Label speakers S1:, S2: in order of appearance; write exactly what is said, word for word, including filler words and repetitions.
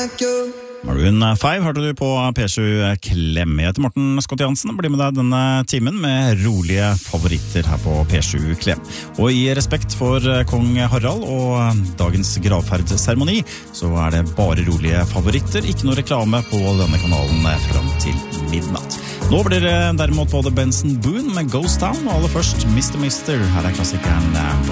S1: like you.
S2: Maroon five hørte du på P sju Klem. Jeg heter Morten Scott Jansen og blir med deg denne timen med rolige favoritter her på P sju Klem. Og i respekt for kong Harald og dagens gravferdsseremoni, så er det bare rolige favoritter, ikke noe reklame på denne kanalen frem til midnatt. Nå blir det derimot både Benson Boone med Ghost Town, og aller først mister Mister. Her er klassikeren